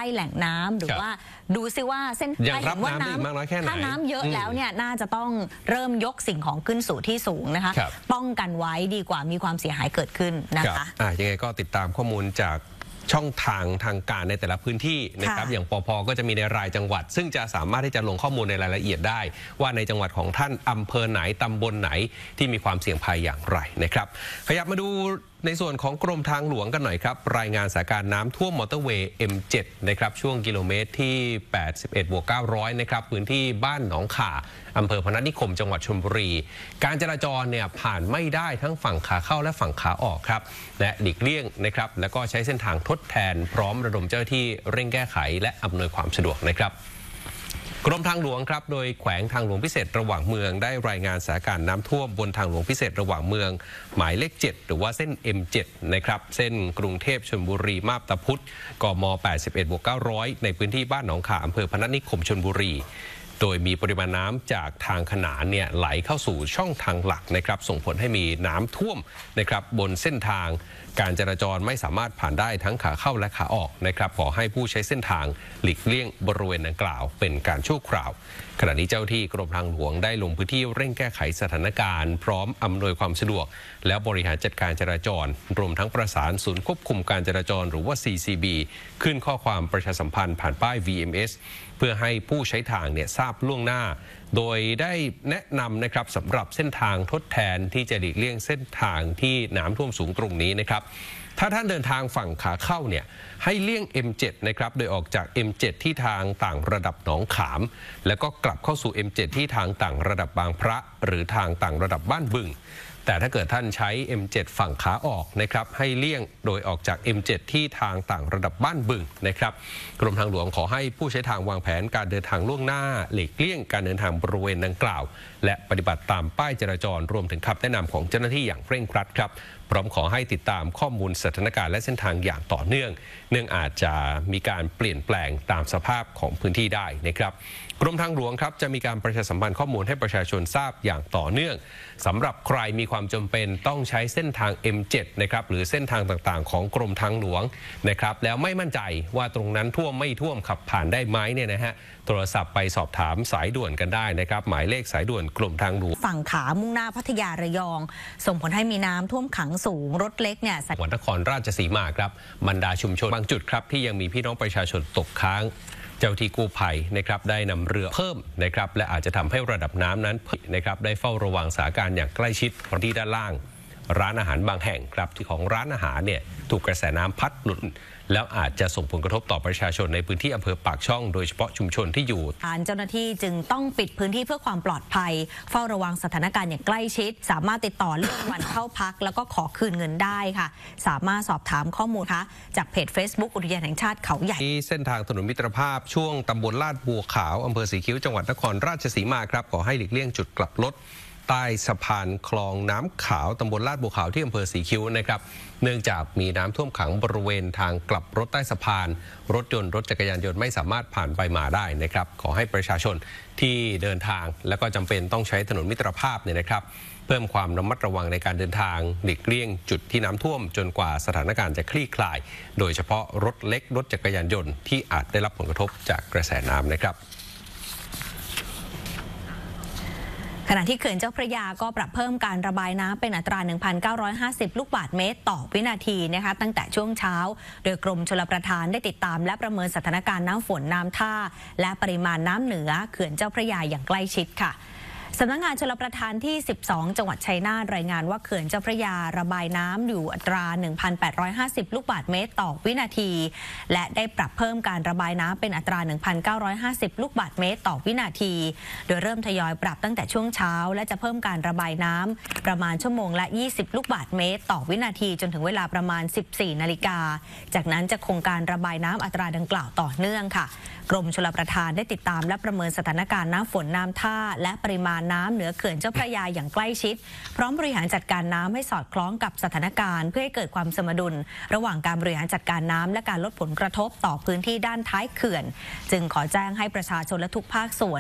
แหล่งน้ำหรือว่าดูซิว่าเส้นยังรับน้ำได้มากน้อยแค่ไหนถ้าน้ำเยอะแล้วเนี่ยน่าจะต้องเริ่มยกสิ่งของขึ้นสู่ที่สูงนะคะป้องกันไว้ดีกว่ามีความเสียหายเกิดขึ้นนะคะยังไงก็ติดตามข้อมูลจากช่องทางทางการในแต่ละพื้นที่นะครับอย่างปภ.ก็จะมีในรายจังหวัดซึ่งจะสามารถที่จะลงข้อมูลในรายละเอียดได้ว่าในจังหวัดของท่านอำเภอไหนตำบลไหนที่มีความเสี่ยงภัยอย่างไรนะครับขยับมาดูในส่วนของกรมทางหลวงกันหน่อยครับรายงานสถานการณ์น้ำท่วมมอเตอร์เวย์ M7 นะครับช่วงกิโลเมตรที่ 81+900 นะครับพื้นที่บ้านหนองข่าอำเภอพนัสนิคมจังหวัดชลบุรีการจราจรเนี่ยผ่านไม่ได้ทั้งฝั่งขาเข้าและฝั่งขาออกครับและหลีกเลี่ยงนะครับแล้วก็ใช้เส้นทางทดแทนพร้อมระดมเจ้าหน้าที่เร่งแก้ไขและอำนวยความสะดวกนะครับกรมทางหลวงครับโดยแขวงทางหลวงพิเศษระหว่างเมืองได้รายงานสถานการณ์น้ำท่วมบนทางหลวงพิเศษระหว่างเมืองหมายเลข 7 หรือว่าเส้น M7 นะครับเส้นกรุงเทพชลบุรีมาบตาพุธกม 81+900 ในพื้นที่บ้านหนองข่าอำเภอพนัสนิคมชลบุรีโดยมีปริมาณน้ำจากทางขนานเนี่ยไหลเข้าสู่ช่องทางหลักนะครับส่งผลให้มีน้ำท่วมนะครับบนเส้นทางการจราจรไม่สามารถผ่านได้ทั้งขาเข้าและขาออกนะครับขอให้ผู้ใช้เส้นทางหลีกเลี่ยงบริเวณดังกล่าวเป็นการชั่วคราวขณะนี้เจ้าที่กรมทางหลวงได้ลงพื้นที่เร่งแก้ไขสถานการณ์พร้อมอำนวยความสะดวกแล้วบริหารจัดการจราจรรวมทั้งประสานศูนย์ควบคุมการจราจรหรือว่า CCB ขึ้นข้อความประชาสัมพันธ์ผ่านป้าย VMS เพื่อให้ผู้ใช้ทางเนี่ยทราบล่วงหน้าโดยได้แนะนำนะครับสำหรับเส้นทางทดแทนที่จะหลีกเลี่ยงเส้นทางที่น้ำท่วมสูงตรงนี้นะครับถ้าท่านเดินทางฝั่งขาเข้าเนี่ยให้เลี่ยง M7 นะครับโดยออกจาก M7 ที่ทางต่างระดับหนองขามแล้วก็กลับเข้าสู่ M7 ที่ทางต่างระดับบางพระหรือทางต่างระดับบ้านบึงแต่ถ้าเกิดท่านใช้ M7 ฝั่งขาออกนะครับให้เลี่ยงโดยออกจาก M7 ที่ทางต่างระดับบ้านบึงนะครับกรมทางหลวงขอให้ผู้ใช้ทางวางแผนการเดินทางล่วงหน้าหลีกเลี่ยงการเดินทางบริเวณดังกล่าวและปฏิบัติตามป้ายจราจรรวมถึงคำแนะนำของเจ้าหน้าที่อย่างเคร่งครัดครับพร้อมขอให้ติดตามข้อมูลสถานการณ์และเส้นทางอย่างต่อเนื่องอาจจะมีการเปลี่ยนแปลงตามสภาพของพื้นที่ได้นะครับกรมทางหลวงครับจะมีการประชาสัมพันธ์ข้อมูลให้ประชาชนทราบอย่างต่อเนื่องสำหรับใครมีความจำเป็นต้องใช้เส้นทาง M7 นะครับหรือเส้นทางต่างๆของกรมทางหลวงนะครับแล้วไม่มั่นใจว่าตรงนั้นท่วมไม่ท่วมขับผ่านได้ไหมเนี่ยนะฮะโทรศัพท์ไปสอบถามสายด่วนกันได้นะครับหมายเลขสายด่วนกรมทางหลวงฝั่งขามุ่งหน้าพัทยาระยองส่งผลให้มีน้ำท่วมขังสูงรถเล็กเนี่ยจังหวัดนครราชสีมาครับบรรดาชุมชนบางจุดครับที่ยังมีพี่น้องประชาชนตกค้างเจ้าที่กู้ภัยนะครับได้นำเรือเพิ่มนะครับและอาจจะทำให้ระดับน้ำนั้นนะครับได้เฝ้าระวังสถานการณ์อย่างใกล้ชิดที่ด้านล่างร้านอาหารบางแห่งครับที่ของร้านอาหารเนี่ยถูกกระแสน้ำพัดหลุดแล้วอาจจะส่งผลกระทบต่อประชาชนในพื้นที่อำเภอปากช่องโดยเฉพาะชุมชนที่อยู่ทางเจ้าหน้าที่จึงต้องปิดพื้นที่เพื่อความปลอดภัยเฝ้าระวังสถานการณ์อย่างใกล้ชิดสามารถติดต่อเรื่องวันเข้าพักแล้วก็ขอคืนเงินได้ค่ะสามารถสอบถามข้อมูลค่ะจากเพจ Facebook อุทยานแห่งชาติเขาใหญ่ที่เส้นทางถนนมิตรภาพช่วงตำบลลาดบัวขาวอำเภอสีคิ้วจังหวัดนครราชสีมาครับขอให้หลีกเลี่ยงจุดกลับรถใต้สะพานคลองน้ำขาวตำบลลาดบัวขาวที่อำเภอสีคิ้วนะครับเนื่องจากมีน้ำท่วมขังบริเวณทางกลับรถใต้สะพานรถยนต์รถจักรยานยนต์ไม่สามารถผ่านไปมาได้นะครับขอให้ประชาชนที่เดินทางและก็จำเป็นต้องใช้ถนนมิตรภาพเนี่ยนะครับเพิ่มความระมัดระวังในการเดินทางหลีกเลี่ยงจุดที่น้ำท่วมจนกว่าสถานการณ์จะคลี่คลายโดยเฉพาะรถเล็กรถจักรยานยนต์ที่อาจได้รับผลกระทบจากกระแสน้ำนะครับขณะที่เขื่อนเจ้าพระยาก็ปรับเพิ่มการระบายน้ำเป็นอัตรา 1,950 ลูกบาศก์เมตรต่อวินาทีนะคะตั้งแต่ช่วงเช้าโดยกรมชลประทานได้ติดตามและประเมินสถานการณ์น้ำฝนน้ำท่าและปริมาณน้ำเหนือเขื่อนเจ้าพระยาอย่างใกล้ชิดค่ะสำนักงานชลประทานที่ 12 จังหวัดชัยนาทรายงานว่าเขื่อนเจ้าพระยาระบายน้ำอยู่อัตรา 1,850 ลูกบาศก์เมตรต่อวินาทีและได้ปรับเพิ่มการระบายน้ำเป็นอัตรา 1,950 ลูกบาศก์เมตรต่อวินาทีโดยเริ่มทยอยปรับตั้งแต่ช่วงเช้าและจะเพิ่มการระบายน้ำประมาณชั่วโมงละ 20 ลูกบาศก์เมตรต่อวินาทีจนถึงเวลาประมาณ 14 นาฬิกาจากนั้นจะคงการระบายน้ำอัตราดังกล่าวต่อเนื่องค่ะกรมชลประทานได้ติดตามและประเมินสถานการณ์น้ำฝนน้ำท่าและปริมาณน้ำเหนือเขื่อนเจ้าพระยาอย่างใกล้ชิดพร้อมบริหารจัดการน้ำให้สอดคล้องกับสถานการณ์เพื่อให้เกิดความสมดุลระหว่างการบริหารจัดการน้ำและการลดผลกระทบต่อพื้นที่ด้านท้ายเขื่อนจึงขอแจ้งให้ประชาชนและทุกภาคส่วน